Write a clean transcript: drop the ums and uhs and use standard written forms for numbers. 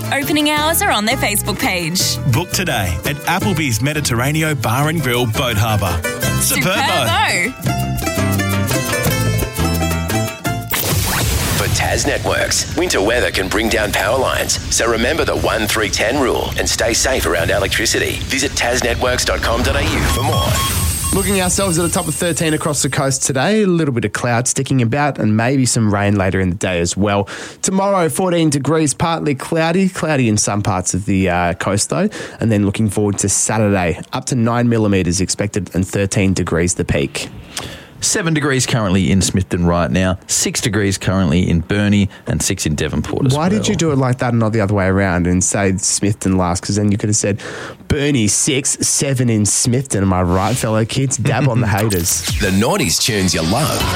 Opening hours are on their Facebook page. Book today at Applebee's Mediterranean Bar and Grill, Boat Harbour. Superbo! For Tas Networks, winter weather can bring down power lines. So remember the 1-3-10 rule and stay safe around electricity. Visit tasnetworks.com.au for more. Looking ourselves at the top of 13 across the coast today. A little bit of cloud sticking about and maybe some rain later in the day as well. Tomorrow, 14 degrees, partly cloudy in some parts of the coast though. And then looking forward to Saturday, up to 9 millimetres expected and 13 degrees the peak. 7 degrees currently in Smithton right now, 6 degrees currently in Burnie and 6 in Devonport as well. Why did you do it like that and not the other way around and say Smithton last? Because then you could have said Burnie 6, 7 in Smithton. Am I right, fellow kids? Dab on the haters. The Naughties tunes you love.